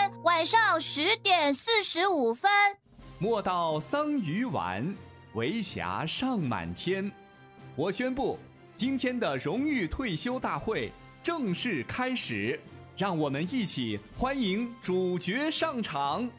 晚上10:45。 莫道桑榆晚，为霞尚满天。我宣布，今天的荣誉退休大会正式开始，让我们一起欢迎主角上场。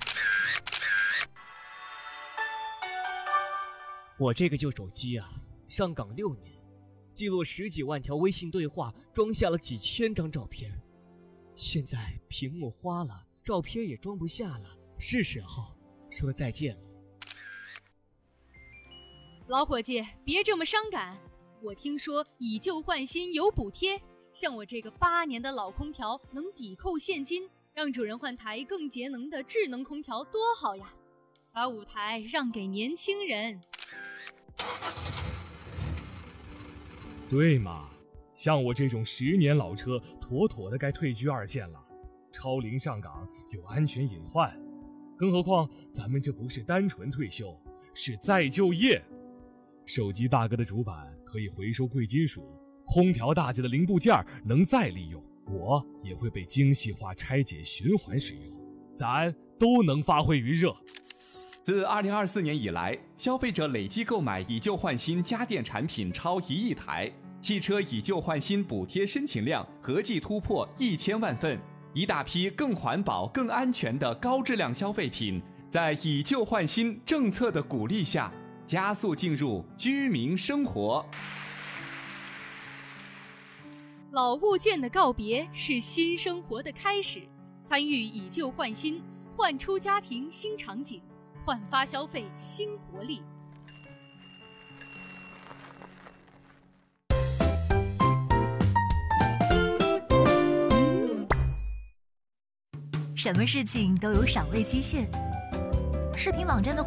我这个旧手机啊，上岗6年，记录10几万条微信对话，装下了几千张照片。现在屏幕花了，照片也装不下了，是时候说再见了。 老伙计，别这么伤感。我听说以旧换新有补贴，像我这个8年的老空调能抵扣现金，让主人换台更节能的智能空调多好呀！把舞台让给年轻人。 对嘛，像我这种10年老车，妥妥的该退居2线了。超龄上岗有安全隐患，更何况咱们这不是单纯退休，是再就业。手机大哥的主板可以回收贵金属，空调大姐的零部件能再利用，我也会被精细化拆解循环使用，咱都能发挥余热。 自2024年以来，消费者累计购买以旧换新家电产品超1亿台，汽车以旧换新补贴申请量合计突破1000万份，一大批更环保、更安全的高质量消费品，在以旧换新政策的鼓励下，加速进入居民生活。 老物件的告别是新生活的开始，参与以旧换新，焕出家庭新场景，焕发消费新活力。 什么事情都有赏味期限，视频网站的